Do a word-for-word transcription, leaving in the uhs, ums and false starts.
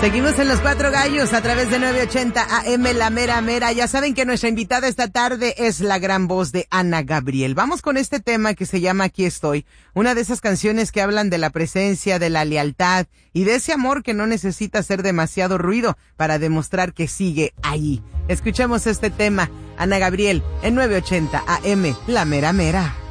Seguimos en Los Cuatro Gallos a través de nueve ochenta A M, La Mera Mera. Ya saben que nuestra invitada esta tarde es la gran voz de Ana Gabriel. Vamos con este tema que se llama Aquí Estoy. Una de esas canciones que hablan de la presencia, de la lealtad y de ese amor que no necesita hacer demasiado ruido para demostrar que sigue ahí. Escuchemos este tema, Ana Gabriel, en nueve ochenta A M, La Mera Mera.